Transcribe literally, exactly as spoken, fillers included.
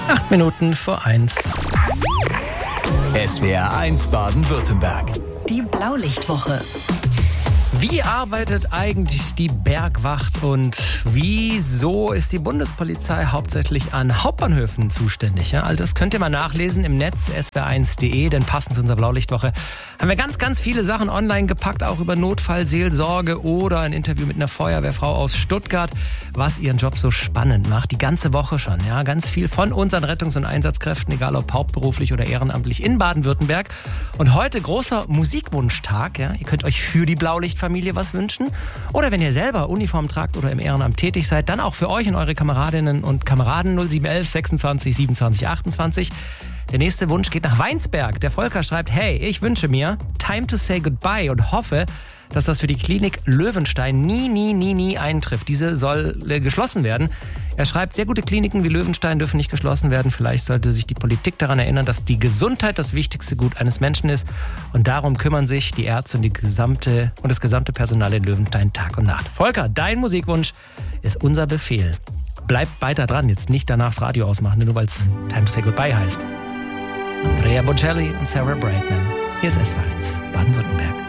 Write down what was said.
Acht Minuten vor eins. S W R eins Baden-Württemberg. Die Blaulichtwoche. Wie arbeitet eigentlich die Bergwacht und wieso ist die Bundespolizei hauptsächlich an Hauptbahnhöfen zuständig? Ja, all das könnt ihr mal nachlesen im Netz s w r eins punkt d, denn passend zu unserer Blaulichtwoche haben wir ganz, ganz viele Sachen online gepackt, auch über Notfallseelsorge oder ein Interview mit einer Feuerwehrfrau aus Stuttgart, was ihren Job so spannend macht. Die ganze Woche schon, ja, ganz viel von unseren Rettungs- und Einsatzkräften, egal ob hauptberuflich oder ehrenamtlich in Baden-Württemberg. Und heute großer Musikwunschtag, ja, ihr könnt euch für die Blaulichtfamilie was wünschen. Oder wenn ihr selber Uniform tragt oder im Ehrenamt tätig seid, dann auch für euch und eure Kameradinnen und Kameraden null sieben eins eins sechsundzwanzig siebenundzwanzig achtundzwanzig. Der nächste Wunsch geht nach Weinsberg. Der Volker schreibt, hey, ich wünsche mir Time to say goodbye und hoffe, dass das für die Klinik Löwenstein nie, nie, nie, nie eintrifft. Diese soll äh, geschlossen werden. Er schreibt, sehr gute Kliniken wie Löwenstein dürfen nicht geschlossen werden. Vielleicht sollte sich die Politik daran erinnern, dass die Gesundheit das wichtigste Gut eines Menschen ist. Und darum kümmern sich die Ärzte und, die gesamte, und das gesamte Personal in Löwenstein Tag und Nacht. Volker, dein Musikwunsch ist unser Befehl. Bleibt weiter dran, jetzt nicht danach das Radio ausmachen, nur weil es Time to say goodbye heißt. Andrea Bocelli und Sarah Brightman. Hier ist S W R eins Baden-Württemberg.